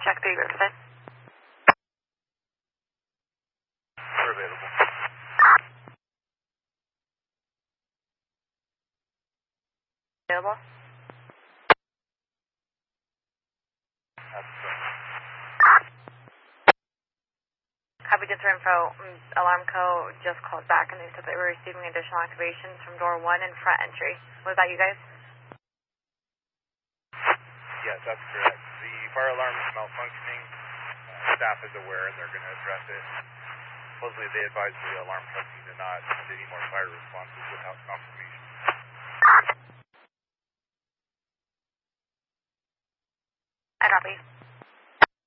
check the website. We're available. Available? That's correct. Copy just for info. Alarm code just called back and they said they were receiving additional activations from door 1 and front entry. Was that you guys? Yes, that's correct. The fire alarm is malfunctioning. Staff is aware and they're going to address it. Supposedly they advised the alarm company to not send any more fire responses without confirmation.